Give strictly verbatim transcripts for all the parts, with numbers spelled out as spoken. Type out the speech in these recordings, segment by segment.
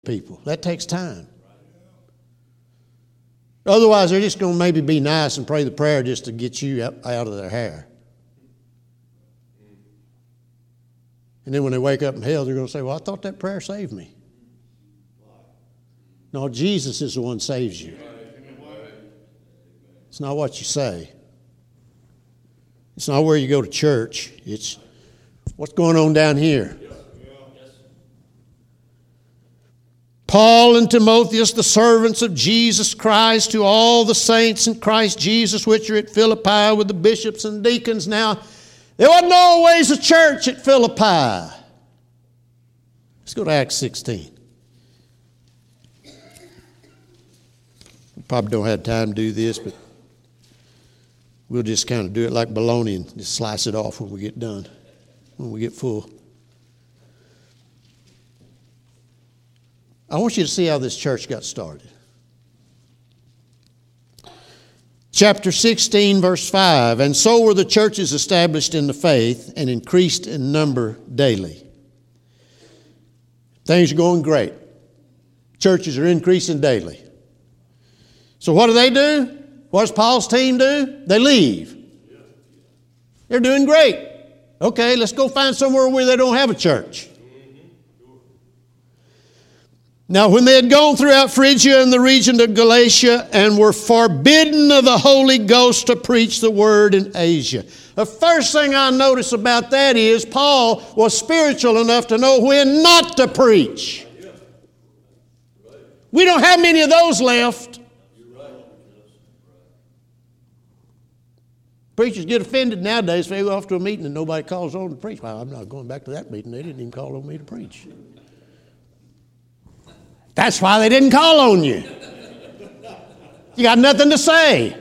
people. That takes time. Otherwise, they're just going to maybe be nice and pray the prayer just to get you out of their hair. And then when they wake up in hell, they're going to say, well, I thought that prayer saved me. No, Jesus is the one who saves you. It's not what you say. It's not where you go to church. It's what's going on down here. Paul and Timotheus, the servants of Jesus Christ, to all the saints in Christ Jesus, which are at Philippi with the bishops and deacons. Now, there wasn't always a church at Philippi. Let's go to Acts sixteen. We probably don't have time to do this, but we'll just kind of do it like bologna and just slice it off when we get done, when we get full. I want you to see how this church got started. Chapter sixteen, verse five. And so were the churches established in the faith and increased in number daily. Things are going great. Churches are increasing daily. So what do they do? What does Paul's team do? They leave. They're doing great. Okay, let's go find somewhere where they don't have a church. Now, when they had gone throughout Phrygia and the region of Galatia and were forbidden of the Holy Ghost to preach the word in Asia. The first thing I notice about that is Paul was spiritual enough to know when not to preach. We don't have many of those left. Preachers get offended nowadays if they go off to a meeting and nobody calls on to preach. Well, I'm not going back to that meeting. They didn't even call on me to preach. That's why they didn't call on you. You got nothing to say.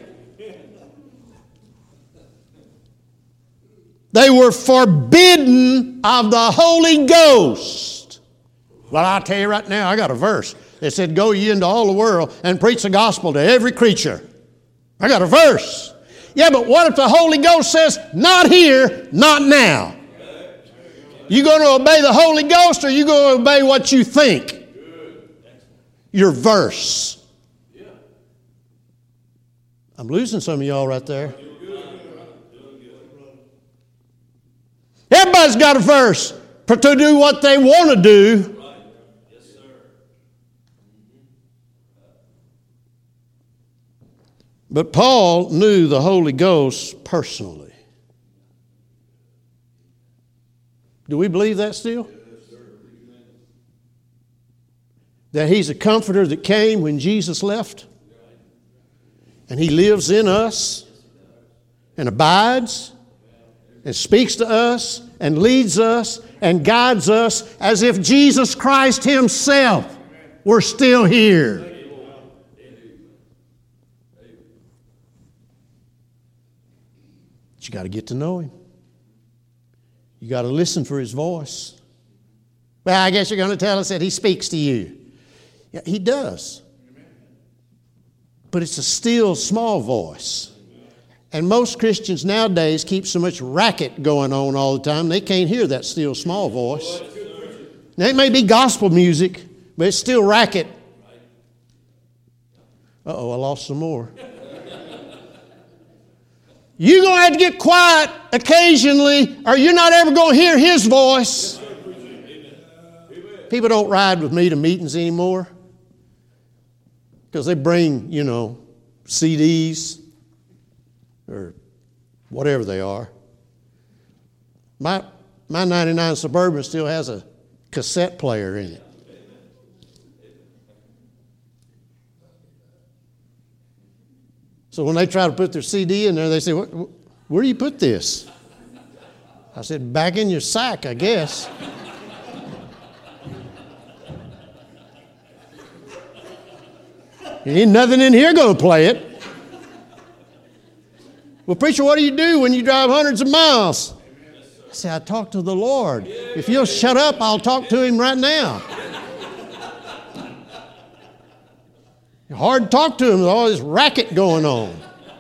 They were forbidden of the Holy Ghost. Well, I'll tell you right now, I got a verse that said, go ye into all the world and preach the gospel to every creature. I got a verse. Yeah, but what if the Holy Ghost says, not here, not now? You going to obey the Holy Ghost, or you going to obey what you think? Your verse. I'm losing some of y'all right there. Everybody's got a verse to do what they want to do. But Paul knew the Holy Ghost personally. Do we believe that still? That He's a comforter that came when Jesus left. And He lives in us and abides and speaks to us and leads us and guides us as if Jesus Christ Himself were still here. But you got to get to know Him. You got to listen for His voice. Well, I guess you're going to tell us that He speaks to you. Yeah, He does. But it's a still, small voice. And most Christians nowadays keep so much racket going on all the time, they can't hear that still, small voice. Now, it may be gospel music, but it's still racket. Uh-oh, I lost some more. You're going to have to get quiet occasionally, or you're not ever going to hear His voice. People don't ride with me to meetings anymore because they bring, you know, C Ds or whatever they are. My my ninety-nine Suburban still has a cassette player in it. So when they try to put their C D in there, they say, where do you put this? I said, back in your sack, I guess. There ain't nothing in here going to play it. Well, preacher, what do you do when you drive hundreds of miles? I say, I talk to the Lord. If you'll shut up, I'll talk to Him right now. It's hard to talk to Him with all this racket going on.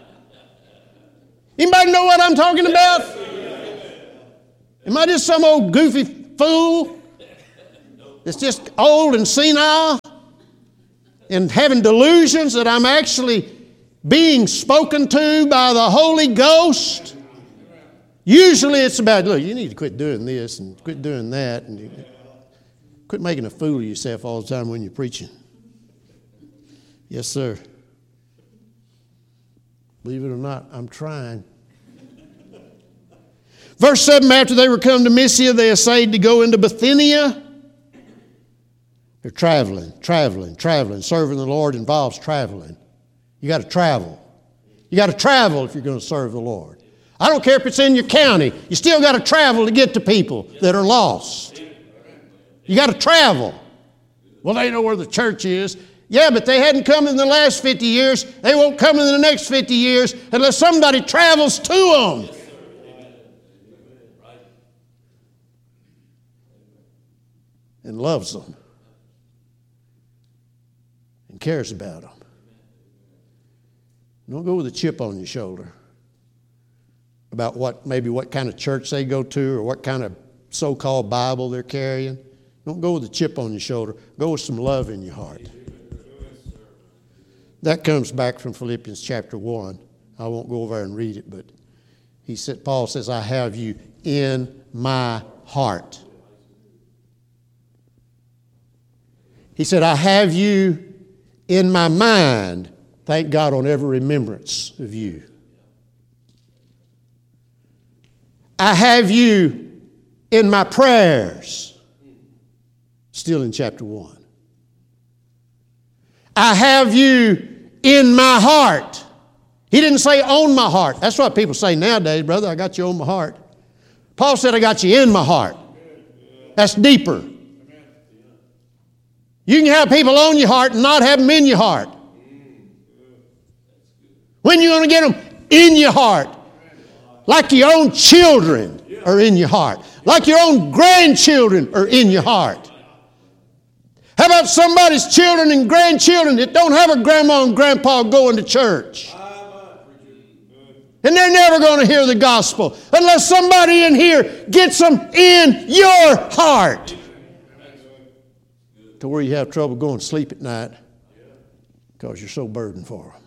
Anybody know what I'm talking about? Am I just some old goofy fool? that's just old and senile and having delusions that I'm actually being spoken to by the Holy Ghost. Usually it's about, look, you need to quit doing this and quit doing that and you, quit making a fool of yourself all the time when you're preaching. Yes, sir. Believe it or not, I'm trying. Verse seven, after they were come to Mysia, they essayed to go into Bithynia. They're traveling, traveling, traveling. Serving the Lord involves traveling. You got to travel. You got to travel if you're going to serve the Lord. I don't care if it's in your county. You still got to travel to get to people that are lost. You got to travel. Well, they know where the church is. Yeah, but they hadn't come in the last fifty years. They won't come in the next fifty years unless somebody travels to them. And loves them. And cares about them. Don't go with a chip on your shoulder about what maybe what kind of church they go to or what kind of so-called Bible they're carrying. Don't go with a chip on your shoulder. Go with some love in your heart. That comes back from Philippians chapter one. I won't go over and read it, but he said, Paul says, I have you in my heart. He said, I have you in my mind. Thank God on every remembrance of you. I have you in my prayers. Still in chapter one. I have you in my heart. He didn't say on my heart. That's what people say nowadays, brother. I got you on my heart. Paul said, I got you in my heart. That's deeper. You can have people on your heart and not have them in your heart. When are you going to get them in your heart? Like your own children are in your heart. Like your own grandchildren are in your heart. How about somebody's children and grandchildren that don't have a grandma and grandpa going to church? And they're never going to hear the gospel unless somebody in here gets them in your heart. To where you have trouble going to sleep at night because you're so burdened for them.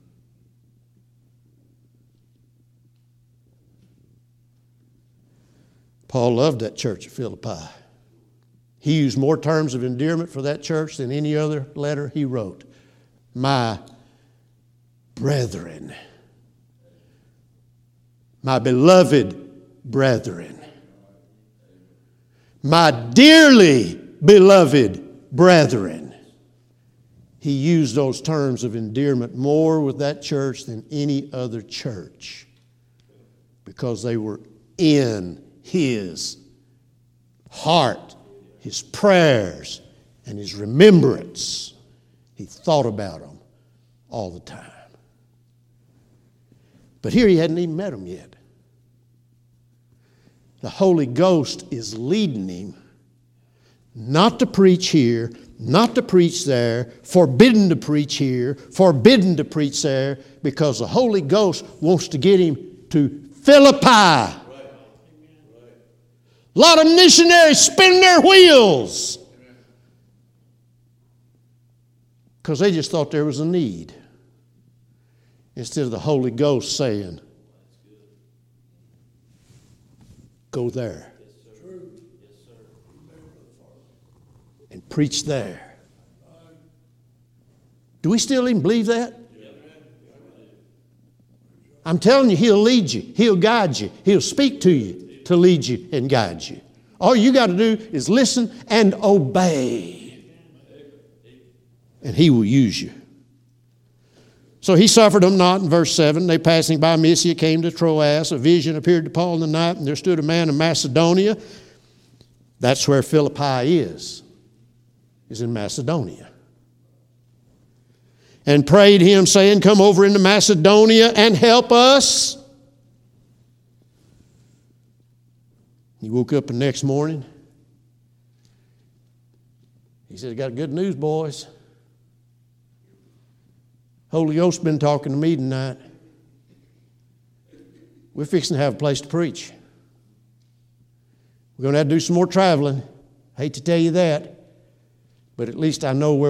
Paul loved that church at Philippi. He used more terms of endearment for that church than any other letter he wrote. My brethren. My beloved brethren. My dearly beloved brethren. He used those terms of endearment more with that church than any other church because they were in his heart, his prayers, and his remembrance. He thought about them all the time. But here he hadn't even met them yet. The Holy Ghost is leading him not to preach here, not to preach there, forbidden to preach here, forbidden to preach there, because the Holy Ghost wants to get him to Philippi. A lot of missionaries spin their wheels because they just thought there was a need. Instead of the Holy Ghost saying, go there and preach there. Do we still even believe that? I'm telling you, he'll lead you. He'll guide you. He'll speak to you to lead you and guide you. All you got to do is listen and obey. And he will use you. So he suffered them not in verse seven. They passing by Mysia came to Troas. A vision appeared to Paul in the night, and there stood a man in Macedonia. That's where Philippi is, is in Macedonia. And prayed him, saying, come over into Macedonia and help us. He woke up the next morning. He said, I got good news, boys. Holy Ghost's been talking to me tonight. We're fixing to have a place to preach. We're going to have to do some more traveling. Hate to tell you that. but at least I know where